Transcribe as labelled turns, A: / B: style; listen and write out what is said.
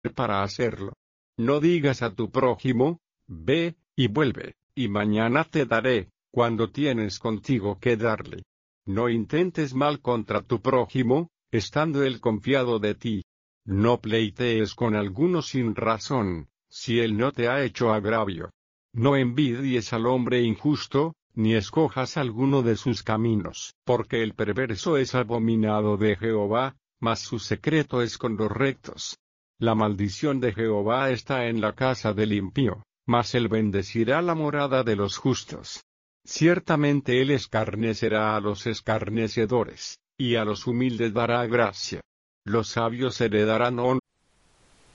A: para hacerlo. No digas a tu prójimo, ve, y vuelve, y mañana te daré, cuando tienes contigo que darle. No intentes mal contra tu prójimo, estando él confiado de ti. No pleitees con alguno sin razón, si él no te ha hecho agravio. No envidies al hombre injusto, ni escojas alguno de sus caminos, porque el perverso es abominado de Jehová, mas su secreto es con los rectos. La maldición de Jehová está en la casa del impío, mas él bendecirá la morada de los justos. Ciertamente él escarnecerá a los escarnecedores, y a los humildes dará gracia. Los sabios heredarán honra,